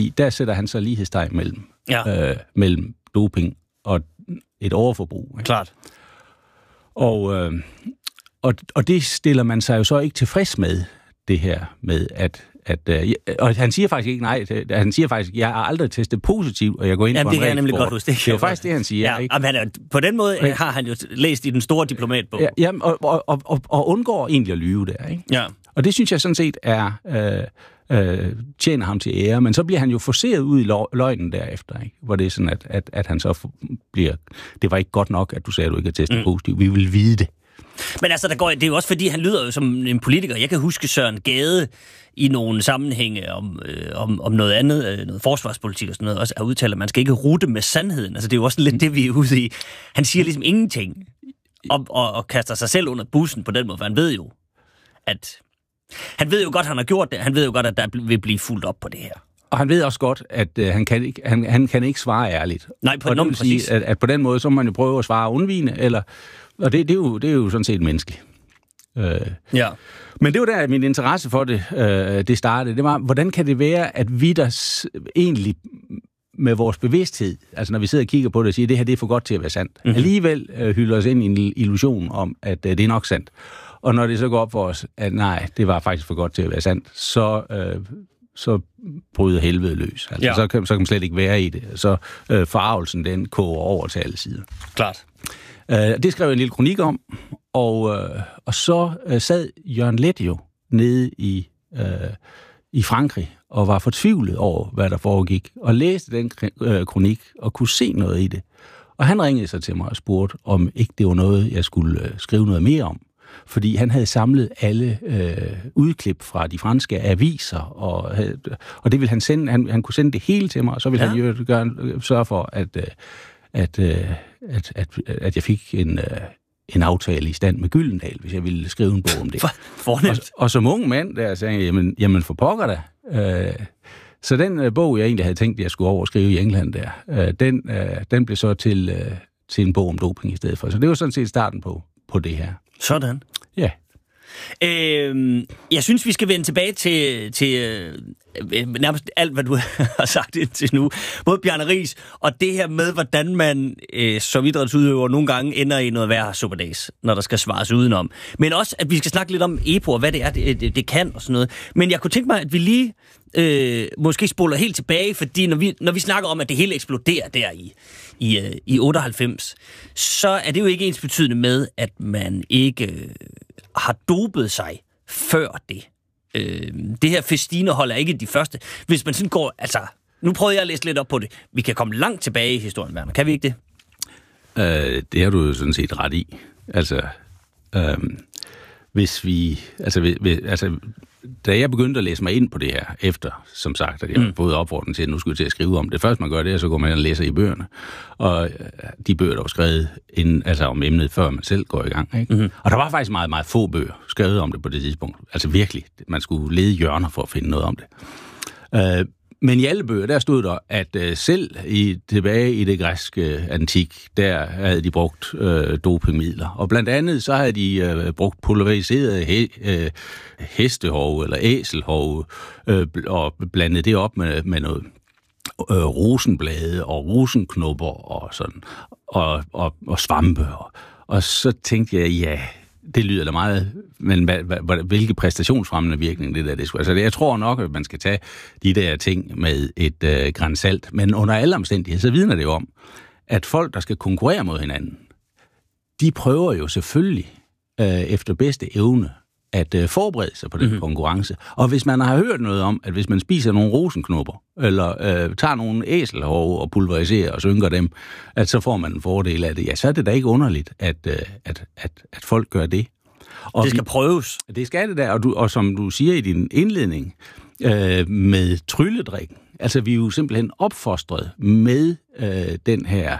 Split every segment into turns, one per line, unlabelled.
fordi der sætter han så lighedstegn mellem doping og et overforbrug. Ikke?
Klart.
Og det stiller man sig jo så ikke tilfreds med, det her med, og han siger faktisk ikke nej. Han siger faktisk, jeg har aldrig testet positivt, og jeg går ind på en
det kan jeg nemlig godt huske.
Det er jo faktisk det, han siger.
Ja,
ikke?
men på den måde har han jo læst i den store diplomatbog.
Ja, og undgår egentlig at lyve der. Ikke?
Ja.
Og det synes jeg sådan set tjener ham til ære, men så bliver han jo forceret ud i løgnen derefter, ikke? Hvor det er sådan, at han så bliver, det var ikke godt nok, at du sagde, at du ikke har testet positivt. Vi vil vide det.
Men altså, det er jo også fordi, han lyder jo som en politiker. Jeg kan huske Søren Gade i nogle sammenhænge om noget andet, noget forsvarspolitik og sådan noget, også har udtalt, at man skal ikke rute med sandheden. Altså, det er jo også lidt det, vi er ude i. Han siger ligesom ingenting og kaster sig selv under bussen på den måde, for han ved jo, han ved jo godt, han har gjort det. Han ved jo godt, at der vil blive fulgt op på det her. Og
han ved også godt, at han kan ikke svare ærligt.
Nej, på den præcis.
At på den måde, så må man jo prøve at svare undvigende, og det er jo sådan set menneskeligt.
Ja.
Men det var der, min interesse for det startede. Det var, hvordan kan det være, at vi der egentlig med vores bevidsthed, altså når vi sidder og kigger på det og siger, at det her det er for godt til at være sandt, alligevel hylder os ind i en illusion om, at det er nok sandt. Og når det så går op for os, at nej, det var faktisk for godt til at være sandt, så bryder helvede løs. Altså, så kan man slet ikke være i det. Så forarvelsen, den koger over til alle sider.
Klart.
Det skrev jeg en lille kronik om, og så sad Jørgen Leth jo nede i Frankrig og var fortvivlet over, hvad der foregik, og læste den kronik og kunne se noget i det. Og han ringede så til mig og spurgte, om ikke det var noget, jeg skulle skrive noget mere om. Fordi han havde samlet alle udklip fra de franske aviser, og det ville han sende. Han kunne sende det hele til mig, og så ville han jo sørge for, at jeg fik en aftale i stand med Gyldendal, hvis jeg ville skrive en bog om det. Og som ung mand, der sagde jeg, jamen for pokker da. Så den bog, jeg egentlig havde tænkt, at jeg skulle over og skrive i England der, den blev så til en bog om doping i stedet for. Så det var sådan set starten på det her.
Sådan.
Ja.
Jeg synes, vi skal vende tilbage til nærmest alt, hvad du har sagt indtil nu. Både Bjarne Riis og det her med, hvordan man som idrætsudøver nogle gange ender i noget værre supperdags, når der skal svares udenom. Men også, at vi skal snakke lidt om EPO og hvad det er, det kan og sådan noget. Men jeg kunne tænke mig, at vi lige måske spoler helt tilbage, fordi når vi snakker om, at det hele eksploderer der i 98, så er det jo ikke ensbetydende med, at man ikke har dopet sig før det. Det her festinehold er ikke de første. Hvis man sådan går, altså, nu prøvede jeg at læse lidt op på det. Vi kan komme langt tilbage i historien, Werner. Kan vi ikke det?
Det har du jo sådan set ret i. Altså, hvis vi, da jeg begyndte at læse mig ind på det her, efter, som sagt, at jeg har fået opfordringen til, at nu skulle jeg til at skrive om det. Først man gør det, så går man ind og læser i bøgerne. Og de bøger, der var skrevet om emnet, før man selv går i gang. Ikke? Mm-hmm. Og der var faktisk meget, meget få bøger skrevet om det på det tidspunkt. Altså virkelig, man skulle lede hjørner for at finde noget om det. Men i alle bøger, der stod der, at selv tilbage i det græske antik, der havde de brugt dopingmidler. Og blandt andet så havde de brugt pulveriseret hestehove eller æselhove og blandet det op med noget rosenblade og rosenknopper og sådan og svampe. Og så tænkte jeg, ja, det lyder da meget, men hvilke præstationsfremmende virkning det skulle. Altså, jeg tror nok, at man skal tage de der ting med et gran salt, men under alle omstændigheder, så vidner det jo om, at folk, der skal konkurrere mod hinanden, de prøver jo selvfølgelig efter bedste evne at forberede sig på den konkurrence. Og hvis man har hørt noget om, at hvis man spiser nogle rosenknopper, eller tager nogle æselhove og pulveriserer og synker dem, at så får man en fordel af det, ja, så er det da ikke underligt, at folk gør det. Og
det skal prøves.
Det skal det der, og som du siger i din indledning, med trylledrikken, altså vi er jo simpelthen opfostret med den her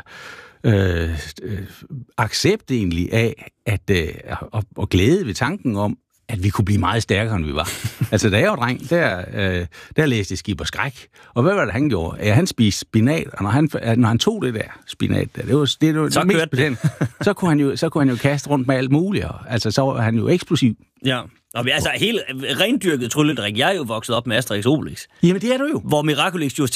accept egentlig af, og glæde ved tanken om, at vi kunne blive meget stærkere, end vi var. Altså, da jeg var dreng, der læste jeg Skib og Skræk. Og hvad var det, han gjorde? Ja, han spiste spinat, og når han tog det der spinat, det var
så
mest det. Så kunne han jo kaste rundt med alt muligt. Altså, så var han jo eksplosiv.
Ja, og vi altså helt rendyrket trylledrik. Jeg er jo vokset op med Asterix Obelix.
Jamen, det er du jo.
Hvor Miraculix jo